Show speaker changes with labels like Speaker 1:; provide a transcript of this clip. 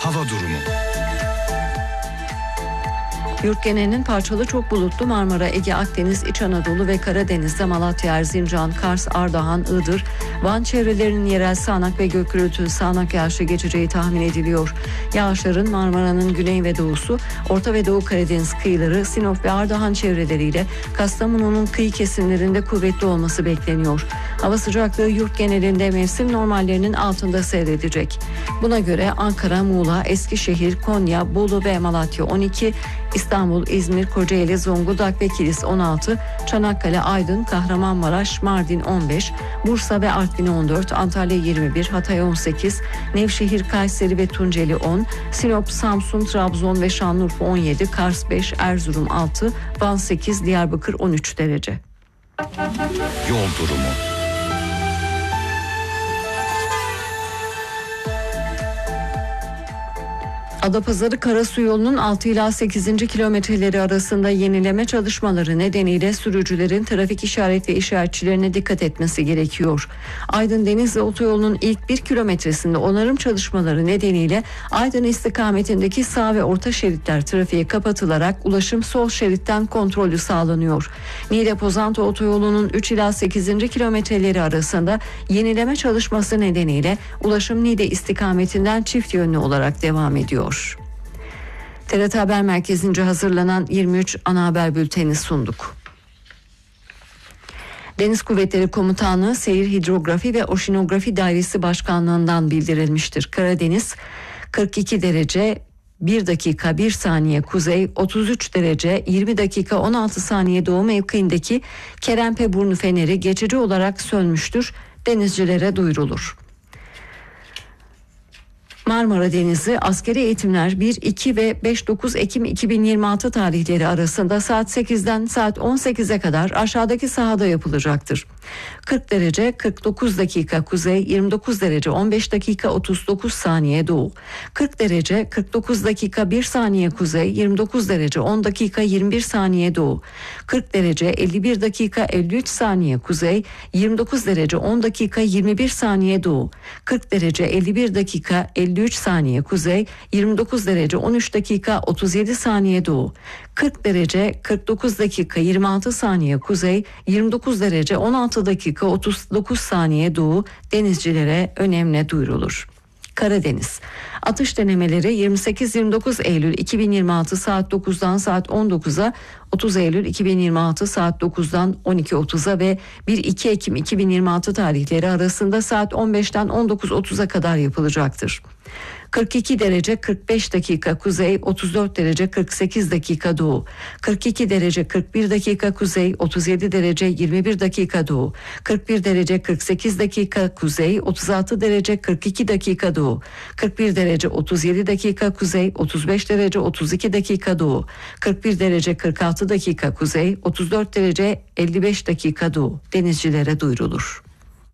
Speaker 1: hava durumu.
Speaker 2: Yurt genelinin parçalı çok bulutlu Marmara, Ege, Akdeniz, İç Anadolu ve Karadeniz'de Malatya, Erzincan, Kars, Ardahan, Iğdır, Van çevrelerinin yerel sağanak ve gök gürültülü sağanak yağışlı geçeceği tahmin ediliyor. Yağışların Marmara'nın güney ve doğusu, Orta ve Doğu Karadeniz kıyıları, Sinop ve Ardahan çevreleriyle Kastamonu'nun kıyı kesimlerinde kuvvetli olması bekleniyor. Hava sıcaklığı yurt genelinde mevsim normallerinin altında seyredecek. Buna göre Ankara, Muğla, Eskişehir, Konya, Bolu ve Malatya 12, İstanbul, İzmir, Kocaeli, Zonguldak ve Kilis 16, Çanakkale, Aydın, Kahramanmaraş, Mardin 15, Bursa ve Artvin 14, Antalya 21, Hatay 18, Nevşehir, Kayseri ve Tunceli 10, Sinop, Samsun, Trabzon ve Şanlıurfa 17, Kars 5, Erzurum 6, Van 8, Diyarbakır 13 derece.
Speaker 1: Yol durumu.
Speaker 2: Adapazarı Karasu yolunun 6 ila 8. kilometreleri arasında yenileme çalışmaları nedeniyle sürücülerin trafik işaret ve işaretçilerine dikkat etmesi gerekiyor. Aydın Denizli otoyolunun ilk 1 kilometresinde onarım çalışmaları nedeniyle Aydın istikametindeki sağ ve orta şeritler trafiğe kapatılarak ulaşım sol şeritten kontrollü sağlanıyor. Niğde-Pozantı otoyolunun 3 ila 8. kilometreleri arasında yenileme çalışması nedeniyle ulaşım Niğde istikametinden çift yönlü olarak devam ediyor. TRT Haber Merkezi'nce hazırlanan 23 ana haber bülteni sunduk. Deniz Kuvvetleri Komutanlığı Seyir Hidrografi ve Oşinografi Dairesi Başkanlığı'ndan bildirilmiştir. Karadeniz 42 derece 1 dakika 1 saniye kuzey, 33 derece 20 dakika 16 saniye doğu mevkiindeki Kerempe-Burnu feneri geçici olarak sönmüştür. Denizcilere duyurulur. Marmara Denizi askeri eğitimler 1, 2 ve 5-9 Ekim 2026 tarihleri arasında saat 8'den saat 18'e kadar aşağıdaki sahada yapılacaktır. 40 derece 49 dakika kuzey, 29 derece 15 dakika 39 saniye doğu. 40 derece 49 dakika 1 saniye kuzey, 29 derece 10 dakika 21 saniye doğu. 40 derece 51 dakika 53 saniye kuzey, 29 derece 10 dakika 21 saniye doğu. 40 derece 51 dakika 53 saniye kuzey, 29 derece 13 dakika 37 saniye doğu. 40 derece 49 dakika 26 saniye kuzey, 29 derece 16 dakika 39 saniye doğu denizcilere önemli duyurulur. Karadeniz. Atış denemeleri 28-29 Eylül 2026 saat 9'dan saat 19'a, 30 Eylül 2026 saat 9'dan 12.30'a ve 1-2 Ekim 2026 tarihleri arasında saat 15'ten 19.30'a kadar yapılacaktır. 42 derece 45 dakika kuzey, 34 derece 48 dakika doğu. 42 derece 41 dakika kuzey, 37 derece 21 dakika doğu. 41 derece 48 dakika kuzey, 36 derece 42 dakika doğu. 41 derece 37 dakika kuzey, 35 derece 32 dakika doğu. 41 derece 46 dakika kuzey, 34 derece 55 dakika doğu denizcilere duyurulur.